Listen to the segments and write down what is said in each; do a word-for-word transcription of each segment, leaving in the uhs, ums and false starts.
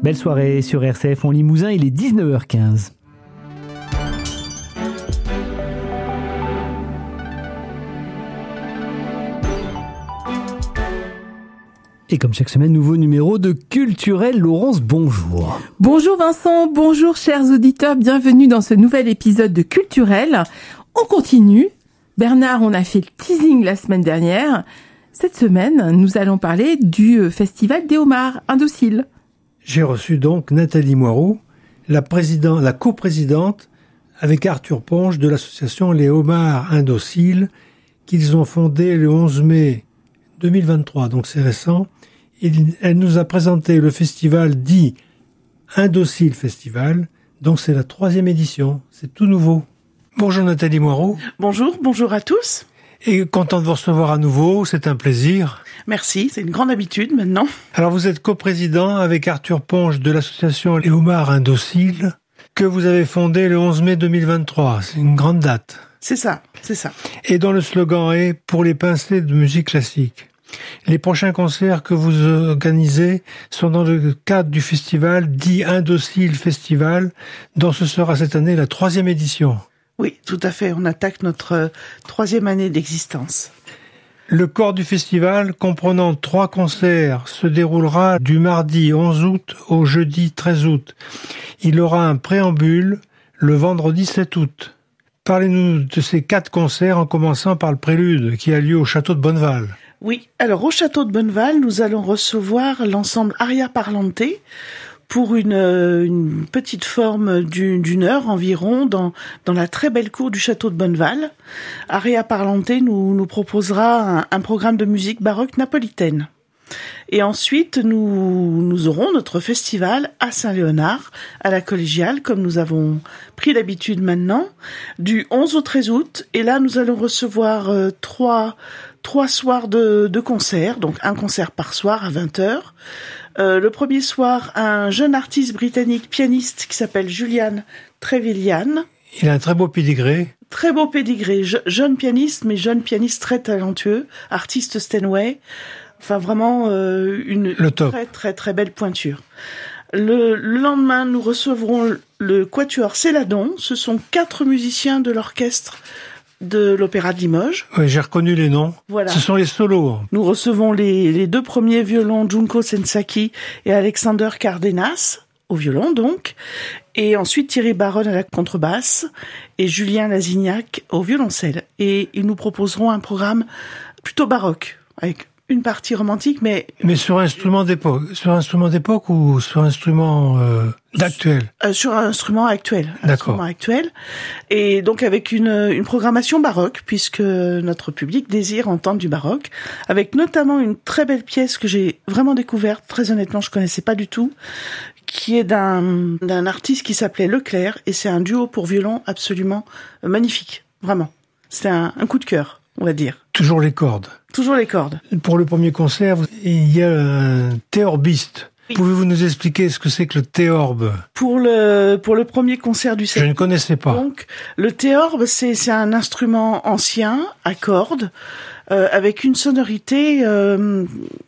Belle soirée sur R C F en Limousin, il est dix-neuf heures quinze. Et comme chaque semaine, nouveau numéro de Culturel. Laurence, bonjour. Bonjour Vincent, bonjour chers auditeurs, bienvenue dans ce nouvel épisode de Culturel. On continue. Bernard, on a fait le teasing la semaine dernière. Cette semaine, nous allons parler du festival des homards indociles. J'ai reçu donc Nathalie Moireau, la, président, la coprésidente avec Arthur Ponge de l'association Les Homards Indociles qu'ils ont fondée le onze mai deux mille vingt-trois, donc c'est récent. Il, elle nous a présenté le festival dit Indocile Festival, donc c'est la troisième édition, c'est tout nouveau. Bonjour Nathalie Moireau. Bonjour, bonjour à tous. Et content de vous recevoir à nouveau, c'est un plaisir. Merci, c'est une grande habitude maintenant. Alors vous êtes coprésident avec Arthur Ponge de l'association Les Homards Indociles que vous avez fondée le onze mai deux mille vingt-trois, c'est une grande date. C'est ça, c'est ça. Et dont le slogan est « Pour les pincées de musique classique ». Les prochains concerts que vous organisez sont dans le cadre du festival dit Indocile Festival, dont ce sera cette année la troisième édition. Oui, tout à fait. On attaque notre troisième année d'existence. Le corps du festival, comprenant trois concerts, se déroulera du mardi onze août au jeudi treize août. Il aura un préambule le vendredi sept août. Parlez-nous de ces quatre concerts en commençant par le prélude qui a lieu au château de Bonneval. Oui, alors au château de Bonneval, nous allons recevoir l'ensemble Aria Parlante pour une, une petite forme d'une, d'une heure environ dans, dans la très belle cour du château de Bonneval. Aria Parlante nous, nous proposera un, un programme de musique baroque napolitaine. Et ensuite, nous, nous aurons notre festival à Saint-Léonard, à la Collégiale, comme nous avons pris l'habitude maintenant, du onze au treize août. Et là, nous allons recevoir euh, trois, trois soirs de, de concerts, donc un concert par soir à vingt heures. Euh, le premier soir, un jeune artiste britannique pianiste qui s'appelle Julian Trevelyan. Il a un très beau pédigré. Très beau pédigré, Je, jeune pianiste, mais jeune pianiste très talentueux, artiste Steinway. Enfin, vraiment euh, une très très très belle pointure. Le, le lendemain, nous recevrons le Quatuor Céladon. Ce sont quatre musiciens de l'orchestre de l'Opéra de Limoges. Oui, j'ai reconnu les noms. Voilà. Ce sont les solos. Nous recevons les, les deux premiers violons, Junko Sensaki et Alexander Cardenas, au violon donc. Et ensuite Thierry Baronne à la contrebasse et Julien Lazignac au violoncelle. Et ils nous proposeront un programme plutôt baroque, avec une partie romantique, mais... Mais sur instrument d'époque, sur instrument d'époque ou sur instrument euh, d'actuel euh, Sur un instrument actuel. Un D'accord. Instrument actuel. Et donc avec une, une programmation baroque, puisque notre public désire entendre du baroque, avec notamment une très belle pièce que j'ai vraiment découverte, très honnêtement, je connaissais pas du tout, qui est d'un, d'un artiste qui s'appelait Leclerc, et c'est un duo pour violon absolument magnifique, vraiment. C'est un, un coup de cœur, on va dire. Toujours les cordes. Toujours les cordes. Pour le premier concert, il y a un théorbiste. Oui. Pouvez-vous nous expliquer ce que c'est que le théorbe ? Pour le pour le premier concert du set. Je ne connaissais pas. Donc le théorbe, c'est c'est un instrument ancien à cordes euh, avec une sonorité euh,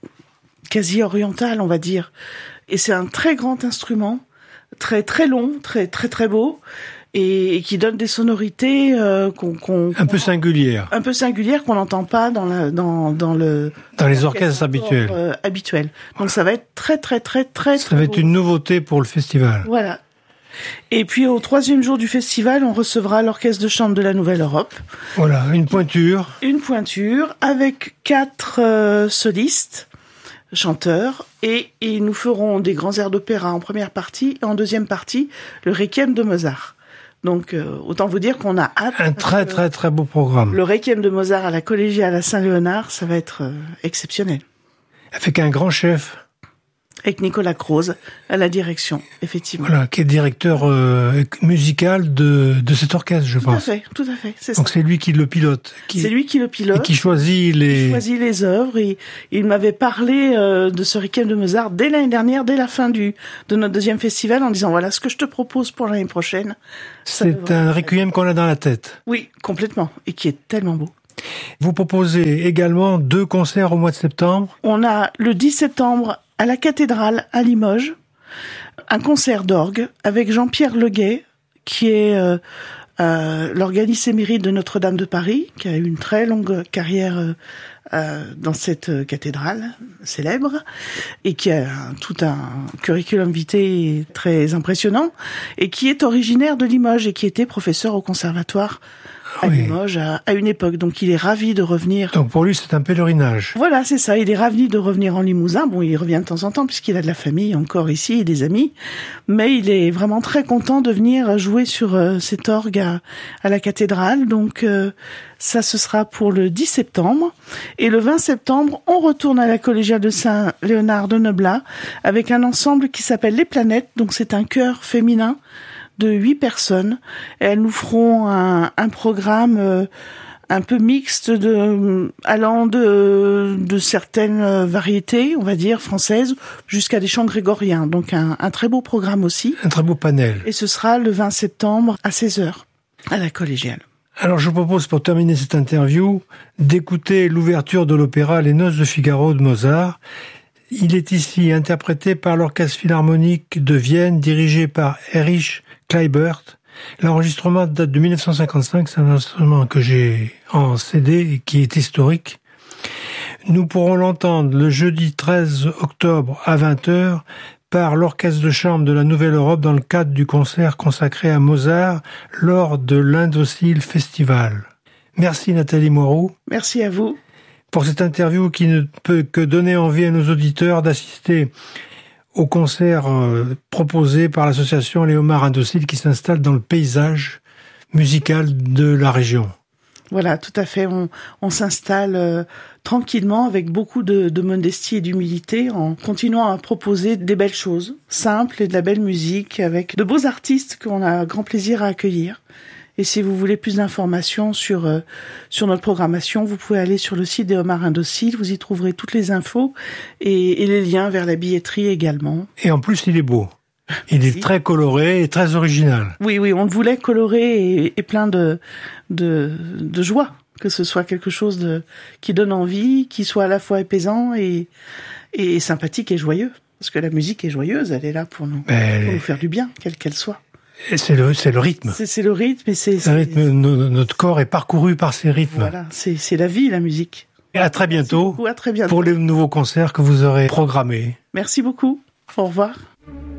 quasi orientale, on va dire. Et c'est un très grand instrument, très très long, très très très beau. Et, et qui donne des sonorités euh, qu'on, qu'on un peu singulières, un peu singulières qu'on n'entend pas dans la dans dans le dans les orchestres habituels. Euh, habituels. Donc ça va être très très très très. Ça très va beau. être une nouveauté pour le festival. Voilà. Et puis au troisième jour du festival, on recevra l'orchestre de chambre de la Nouvelle-Europe. Voilà, une pointure. Une pointure avec quatre euh, solistes, chanteurs, et, et nous ferons des grands airs d'opéra en première partie, et en deuxième partie, le Requiem de Mozart. Donc, euh, autant vous dire qu'on a hâte. Un très, très, très beau programme. Le Requiem de Mozart à la Collégiale à Saint-Léonard, ça va être euh, exceptionnel. Avec un grand chef. Avec Nicolas Croze à la direction, effectivement. Voilà, qui est directeur euh, musical de, de cet orchestre, je tout pense. Tout à fait, tout à fait. C'est Donc ça. c'est lui qui le pilote. Qui, c'est lui qui le pilote. Et qui choisit les... Qui choisit les œuvres. Et il m'avait parlé euh, de ce Requiem de Mozart dès l'année dernière, dès la fin du de notre deuxième festival, en disant voilà ce que je te propose pour l'année prochaine. C'est un requiem qu'on a dans la tête. Oui, complètement. Et qui est tellement beau. Vous proposez également deux concerts au mois de septembre. On a le dix septembre à la cathédrale à Limoges, un concert d'orgue avec Jean-Pierre Leguet, qui est euh, euh, l'organiste émérite de Notre-Dame de Paris, qui a eu une très longue carrière euh, euh, dans cette cathédrale célèbre, et qui a un, tout un curriculum vitae très impressionnant, et qui est originaire de Limoges et qui était professeur au conservatoire à oui. Limoges à, à une époque. Donc il est ravi de revenir. Donc pour lui c'est un pèlerinage. Voilà, c'est ça. Il est ravi de revenir en Limousin. Bon, il revient de temps en temps puisqu'il a de la famille encore ici et des amis. Mais il est vraiment très content de venir jouer sur euh, cet orgue à, à la cathédrale. Donc euh, ça, ce sera pour le dix septembre. Et le vingt septembre, on retourne à la collégiale de Saint-Léonard de Noblat avec un ensemble qui s'appelle Les Planètes. Donc c'est un chœur féminin de huit personnes. Et elles nous feront un, un programme euh, un peu mixte, de, allant de, de certaines variétés, on va dire, françaises, jusqu'à des chants grégoriens. Donc un, un très beau programme aussi. Un très beau panel. Et ce sera le vingt septembre à seize heures, à la collégiale. Alors je vous propose, pour terminer cette interview, d'écouter l'ouverture de l'opéra Les Noces de Figaro de Mozart. Il est ici interprété par l'Orchestre Philharmonique de Vienne, dirigé par Erich Kleibert. L'enregistrement date de dix-neuf cent cinquante-cinq, c'est un enregistrement que j'ai en C D et qui est historique. Nous pourrons l'entendre le jeudi treize octobre à vingt heures par l'Orchestre de chambre de la Nouvelle-Europe dans le cadre du concert consacré à Mozart lors de l'Indocile Festival. Merci Nathalie Moiroux. Merci à vous. Pour cette interview qui ne peut que donner envie à nos auditeurs d'assister au concert euh, proposé par l'association Léomard Indocile qui s'installe dans le paysage musical de la région. Voilà, tout à fait. On, on s'installe euh, tranquillement avec beaucoup de, de modestie et d'humilité en continuant à proposer des belles choses, simples et de la belle musique avec de beaux artistes qu'on a grand plaisir à accueillir. Et si vous voulez plus d'informations sur euh, sur notre programmation, vous pouvez aller sur le site des Homards Indociles. Vous y trouverez toutes les infos et, et les liens vers la billetterie également. Et en plus, il est beau. Il est très coloré et très original. Oui, oui, on le voulait coloré et, et plein de, de de joie, que ce soit quelque chose de qui donne envie, qui soit à la fois apaisant et et sympathique et joyeux. Parce que la musique est joyeuse, elle est là pour nous, Mais... pour nous faire du bien, quelle qu'elle soit. Et c'est le, c'est le rythme. C'est, c'est le rythme et c'est, c'est... Le rythme, no, notre corps est parcouru par ces rythmes. Voilà, c'est, c'est la vie, la musique. Et à très bientôt. Merci beaucoup, à très bientôt. Pour les nouveaux concerts que vous aurez programmés. Merci beaucoup. Au revoir.